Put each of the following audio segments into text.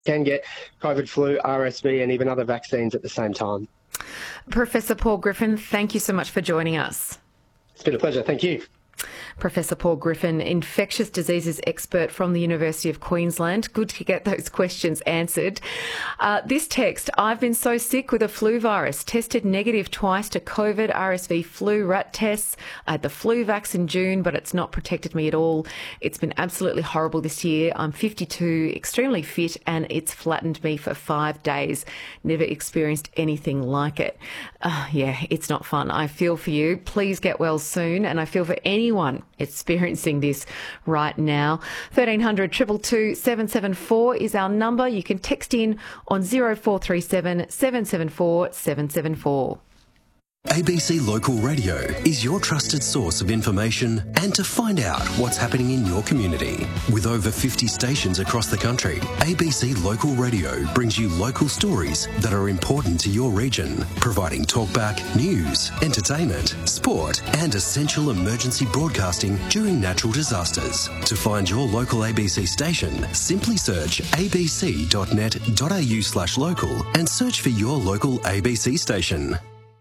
can get COVID, flu, RSV, and even other vaccines at the same time. Professor Paul Griffin, thank you so much for joining us. It's been a pleasure. Thank you. Professor Paul Griffin, infectious diseases expert from the University of Queensland. Good to get those questions answered. This text, I've been so sick with a flu virus, tested negative twice to COVID, RSV, flu, rat tests. I had the flu vaccine in June, but it's not protected me at all. It's been absolutely horrible this year. I'm 52, extremely fit, and it's flattened me for 5 days. Never experienced anything like it. Yeah, it's not fun. I feel for you. Please get well soon, and I feel for anyone experiencing this right now. 1300 222 774 is our number. You can text in on 0437 774 774. ABC Local Radio is your trusted source of information and to find out what's happening in your community. With over 50 stations across the country, ABC Local Radio brings you local stories that are important to your region, providing talkback, news, entertainment, sport and essential emergency broadcasting during natural disasters. To find your local ABC station, simply search abc.net.au/local and search for your local ABC station.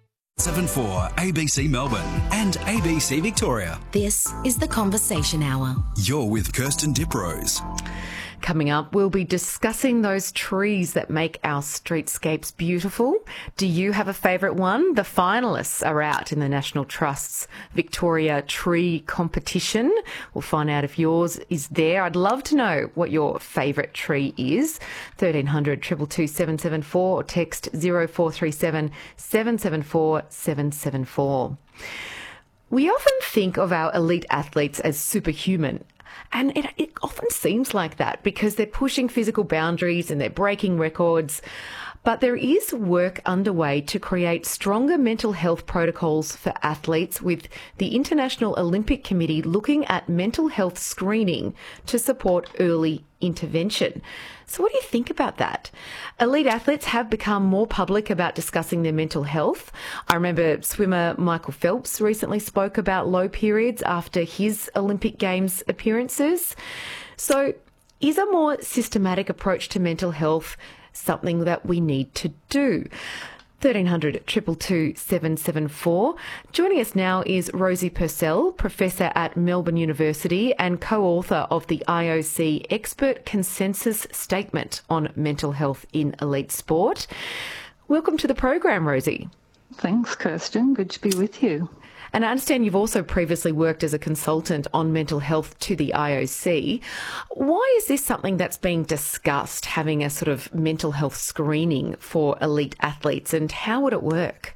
74 ABC Melbourne and ABC Victoria. This is the Conversation Hour. You're with Kirsten Diprose. Coming up, we'll be discussing those trees that make our streetscapes beautiful. Do you have a favourite one? The finalists are out in the National Trust's Victoria Tree Competition. We'll find out if yours is there. I'd love to know what your favourite tree is. 1300 222 774 or text 0437 774 774. We often think of our elite athletes as superhuman. And it often seems like that because they're pushing physical boundaries and they're breaking records. But there is work underway to create stronger mental health protocols for athletes, with the International Olympic Committee looking at mental health screening to support early intervention. So what do you think about that? Elite athletes have become more public about discussing their mental health. I remember swimmer Michael Phelps recently spoke about low periods after his Olympic Games appearances. So is a more systematic approach to mental health something that we need to do? 1300 222 774. Joining us now is Rosie Purcell, Professor at Melbourne University and co-author of the IOC Expert Consensus Statement on Mental Health in Elite Sport. Welcome to the program, Rosie. Thanks, Kirsten. Good to be with you. And I understand you've also previously worked as a consultant on mental health to the IOC. Why is this something that's being discussed, having a sort of mental health screening for elite athletes, and how would it work?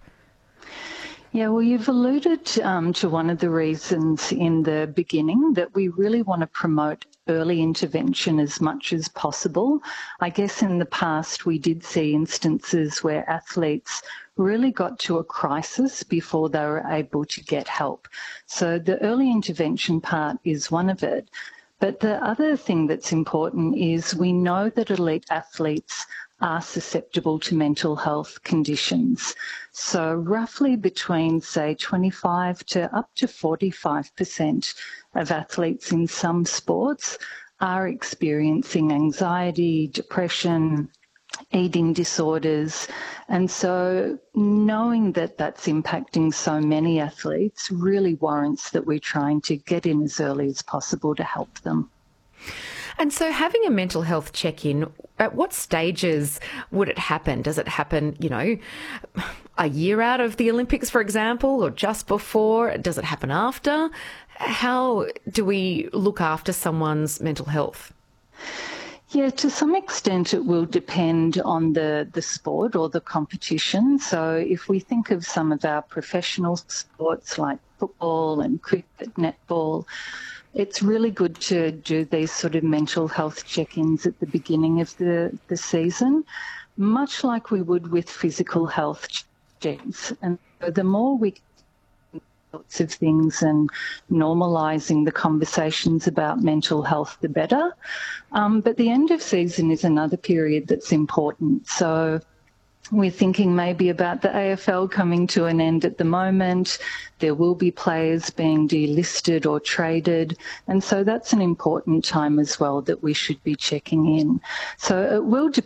Yeah, well, you've alluded to one of the reasons in the beginning, that we really want to promote early intervention as much as possible. I guess in the past we did see instances where athletes really got to a crisis before they were able to get help. So the early intervention part is one of it. But the other thing that's important is we know that elite athletes are susceptible to mental health conditions. So roughly between, say, 25 to up to 45% of athletes in some sports are experiencing anxiety, depression, eating disorders. And so knowing that that's impacting so many athletes really warrants that we're trying to get in as early as possible to help them. And so having a mental health check-in, at what stages would it happen? Does it happen, a year out of the Olympics, for example, or just before? Does it happen after? How do we look after someone's mental health? Yeah, to some extent it will depend on the sport or the competition. So if we think of some of our professional sports like football and cricket, netball, it's really good to do these sort of mental health check-ins at the beginning of the season, much like we would with physical health check-ins. And the more we sorts of things and normalising the conversations about mental health, the better. But the end of season is another period that's important. So We're thinking maybe about the AFL coming to an end at the moment. There will be players being delisted or traded. And so that's an important time as well that we should be checking in. So it will